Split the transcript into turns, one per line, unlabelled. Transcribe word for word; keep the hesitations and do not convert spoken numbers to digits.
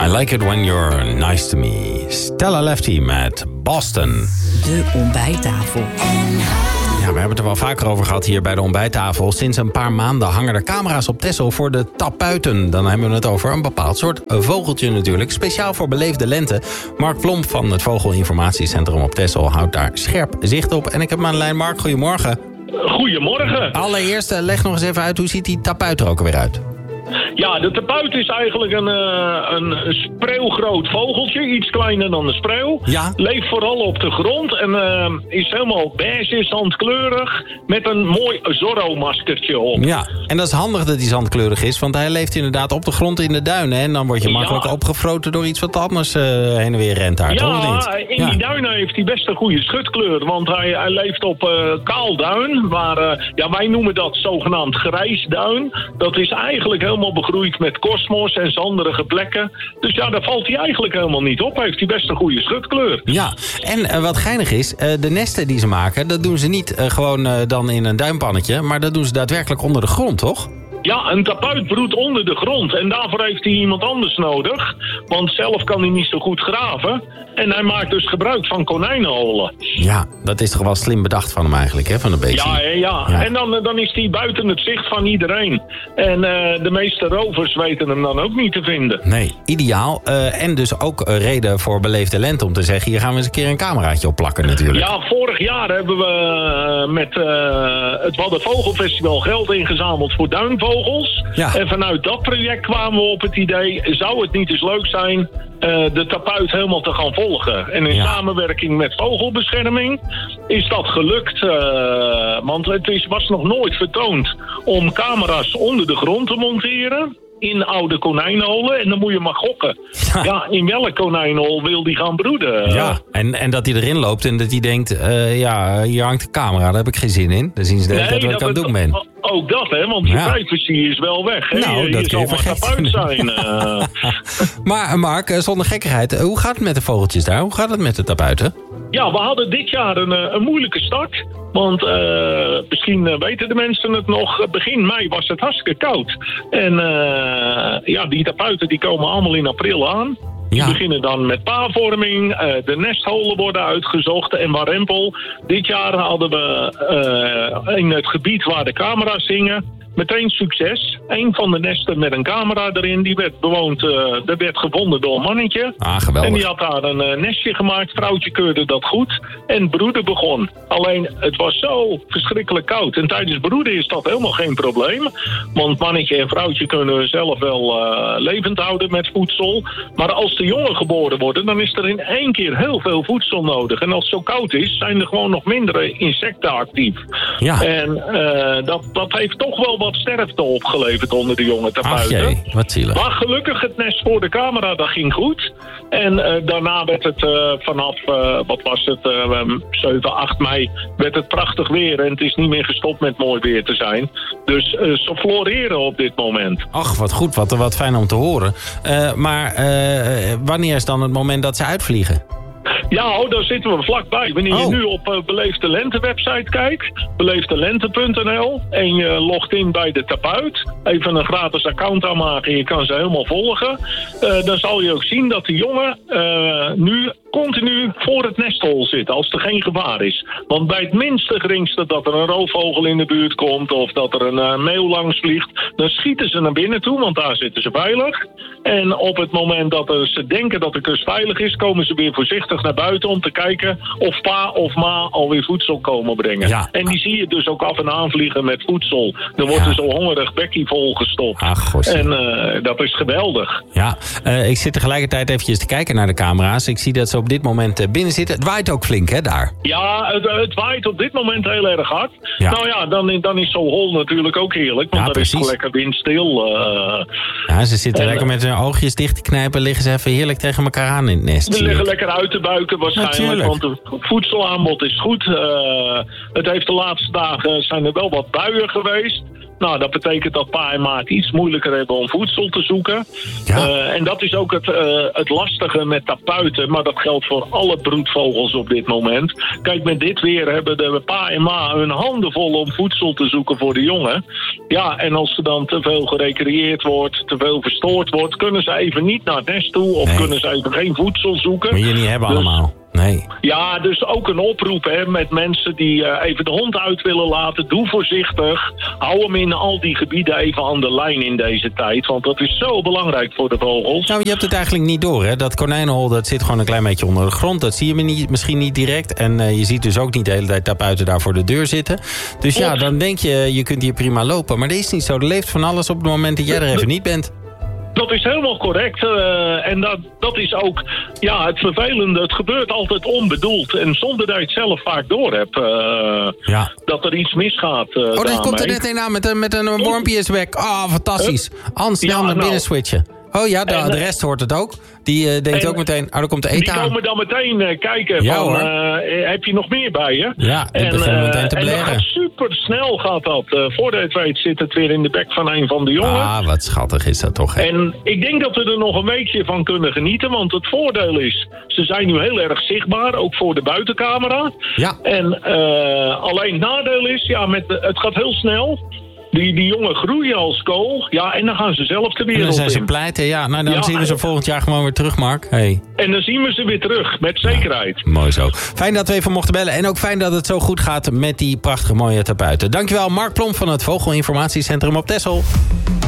I like it when you're nice to me. Stella Lefty met Boston.
De ontbijttafel.
Ja, we hebben het er wel vaker over gehad hier bij de ontbijttafel. Sinds een paar maanden hangen er camera's op Texel voor de tapuiten. Dan hebben we het over een bepaald soort vogeltje natuurlijk. Speciaal voor beleefde lente. Mark Plomp van het Vogelinformatiecentrum op Texel houdt daar scherp zicht op. En ik heb hem aan de lijn. Mark, goedemorgen.
Goedemorgen.
Allereerst, leg nog eens even uit, hoe ziet die tapuit er ook alweer uit?
Ja, de tapuit is eigenlijk een, uh, een spreeuwgroot vogeltje. Iets kleiner dan de spreeuw.
Ja.
Leeft vooral op de grond en uh, is helemaal beige, zandkleurig. Met een mooi Zorro-maskertje op.
Ja, en dat is handig dat hij zandkleurig is. Want hij leeft inderdaad op de grond in de duinen. En dan word je makkelijk ja. opgefroten door iets wat anders uh, heen en weer rent daar.
Ja,
toch, niet?
in ja. die duinen heeft hij best een goede schutkleur. Want hij, hij leeft op uh, kaal duin. Maar uh, ja, wij noemen dat zogenaamd grijs duin. Dat is eigenlijk helemaal begroeid met kosmos en zanderige plekken. Dus ja, daar valt hij eigenlijk helemaal niet op. Heeft hij best een goede schutkleur.
Ja, en uh, wat geinig is, uh, de nesten die ze maken, dat doen ze niet uh, gewoon uh, dan in een duimpannetje, maar dat doen ze daadwerkelijk onder de grond, toch?
Ja, een tapuit broedt onder de grond. En daarvoor heeft hij iemand anders nodig. Want zelf kan hij niet zo goed graven. En hij maakt dus gebruik van konijnenholen.
Ja, dat is toch wel slim bedacht van hem eigenlijk, hè? Van de beestje.
Ja, ja, ja. En dan, dan is hij buiten het zicht van iedereen. En uh, de meeste rovers weten hem dan ook niet te vinden.
Nee, ideaal. Uh, en dus ook een reden voor beleefde lente om te zeggen, hier gaan we eens een keer een cameraatje op plakken natuurlijk.
Ja, vorig jaar hebben we uh, met uh, het Waddenvogelfestival geld ingezameld voor duinvogels. Ja. En vanuit dat project kwamen we op het idee, zou het niet eens leuk zijn uh, de tapuit helemaal te gaan volgen. En in ja. samenwerking met Vogelbescherming is dat gelukt. Uh, want het is, was nog nooit vertoond om camera's onder de grond te monteren in oude konijnenholen. En dan moet je maar gokken. Ja, ja in welk konijnenhol wil die gaan broeden?
Ja, en, en dat hij erin loopt en dat hij denkt, uh, ja, hier hangt de camera, daar heb ik geen zin in. Dan zien ze de hele tijd wat ik aan het doen ben.
Ook dat, hè, want je ja. privacy is wel weg. Hè?
Nou,
je,
dat
je
kun je
zal maar tapuit zijn. Uh.
Maar Mark, zonder gekkigheid, hoe gaat het met de vogeltjes daar? Hoe gaat het met de tapuiten?
Ja, we hadden dit jaar een, een moeilijke start. Want uh, misschien weten de mensen het nog. Begin mei was het hartstikke koud. En uh, ja, die tapuiten die komen allemaal in april aan. Die ja. beginnen dan met paarvorming. Uh, de nestholen worden uitgezocht. En warempel. Dit jaar hadden we uh, in het gebied waar de camera's hingen meteen succes. Een van de nesten met een camera erin, die werd bewoond, uh, dat werd gevonden door een mannetje.
Ah, geweldig.
En die had daar een uh, nestje gemaakt. Vrouwtje keurde dat goed. En broeden begon. Alleen, het was zo verschrikkelijk koud. En tijdens broeden is dat helemaal geen probleem. Want mannetje en vrouwtje kunnen zelf wel uh, levend houden met voedsel. Maar als de jongen geboren worden, dan is er in één keer heel veel voedsel nodig. En als het zo koud is, zijn er gewoon nog mindere insecten actief.
Ja.
En uh, dat, dat heeft toch wel wat sterfte opgeleverd onder de jonge tapuiten.
Ach jee, wat zielig.
Maar gelukkig het nest voor de camera, dat ging goed. En uh, daarna werd het uh, vanaf, uh, wat was het, uh, zeven, acht mei, werd het prachtig weer. En het is niet meer gestopt met mooi weer te zijn. Dus uh, ze floreren op dit moment.
Ach, wat goed, wat, wat fijn om te horen. Uh, maar uh, wanneer is dan het moment dat ze uitvliegen?
Ja, oh, daar zitten we vlakbij. Wanneer oh. je nu op uh, Beleefde Lente website kijkt, beleefde lente punt n l, en je logt in bij de tapuit, even een gratis account aanmaken en je kan ze helemaal volgen, uh, dan zal je ook zien dat de jongen uh, nu continu voor het nesthol zit, als er geen gevaar is. Want bij het minste geringste dat er een roofvogel in de buurt komt of dat er een uh, meeuw langs vliegt, dan schieten ze naar binnen toe, want daar zitten ze veilig. En op het moment dat er, ze denken dat de kust veilig is, komen ze weer voorzichtig naar buiten om te kijken of pa of ma alweer voedsel komen brengen. Ja. En die zie je dus ook af en aan vliegen met voedsel. Dan wordt ja. er zo hongerig bekkie volgestopt.
Ach,
en uh, dat is geweldig.
Ja, uh, ik zit tegelijkertijd eventjes te kijken naar de camera's. Ik zie dat ze op dit moment uh, binnen zitten. Het waait ook flink, hè, daar?
Ja, het, het waait op dit moment heel erg hard. Ja. Nou ja, dan, dan is zo'n hol natuurlijk ook heerlijk. Want ja, dan is het lekker windstil. Uh,
ja, ze zitten
en,
lekker met hun oogjes dicht te knijpen. Liggen ze even heerlijk tegen elkaar aan in het nest.
Ze liggen lekker uit te buiken waarschijnlijk. Ja, want het voedselaanbod is goed. Uh, het heeft de laatste dagen zijn er wel wat buien geweest. Nou, dat betekent dat pa en ma het iets moeilijker hebben om voedsel te zoeken.
Ja.
Uh, en dat is ook het, uh, het lastige met tapuiten. Maar dat geldt voor alle broedvogels op dit moment. Kijk, met dit weer hebben de pa en ma hun handen vol om voedsel te zoeken voor de jongen. Ja, en als er dan te veel gerecreëerd wordt, te veel verstoord wordt, kunnen ze even niet naar het nest toe of nee. kunnen ze even geen voedsel zoeken.
Moet je niet hebben dus, allemaal. Nee.
Ja, dus ook een oproep hè, met mensen die uh, even de hond uit willen laten. Doe voorzichtig. Hou hem in al die gebieden even aan de lijn in deze tijd. Want dat is zo belangrijk voor de vogels.
Nou, je hebt het eigenlijk niet door, hè? Dat konijnenhol, dat zit gewoon een klein beetje onder de grond. Dat zie je niet, misschien niet direct. En uh, je ziet dus ook niet de hele tijd tapuiten daar voor de deur zitten. Dus ja, dan denk je, je kunt hier prima lopen. Maar dat is niet zo. Er leeft van alles op het moment dat jij er even niet bent.
Dat is helemaal correct. Uh, en dat, dat is ook ja, het vervelende. Het gebeurt altijd onbedoeld. En zonder dat je het zelf vaak door hebt. Uh, ja. Dat er iets misgaat. Uh,
oh, daar komt er net een aan met een, met een wormpje is weg. Ah, oh, fantastisch. Ans, snel ja, naar binnen nou. switchen. Oh ja, de, en, de rest hoort het ook. Die uh, denkt en, ook meteen, oh, er komt de eten
die
aan.
Die komen dan meteen uh, kijken ja, van, uh, heb je nog meer bij je?
Ja, en, en, uh, meteen te
en dat gaat super snel gaat dat. Uh, voordat je het weet zit het weer in de bek van een van de jongen.
Ah, wat schattig is dat toch. Hè?
En ik denk dat we er nog een weekje van kunnen genieten. Want het voordeel is, ze zijn nu heel erg zichtbaar. Ook voor de buitencamera.
Ja.
En uh, alleen het nadeel is, ja, met de, het gaat heel snel. Die, die jongen groeien als kool. Ja, en dan gaan ze zelf de wereld in.
En dan zijn ze pleiten, ja. Nou, dan ja, zien we ze volgend jaar gewoon weer terug, Mark. Hey.
En dan zien we ze weer terug, met zekerheid.
Ja, mooi zo. Fijn dat we even mochten bellen. En ook fijn dat het zo goed gaat met die prachtige mooie tapuiten. Dankjewel, Mark Plomp van het Vogelinformatiecentrum op Texel.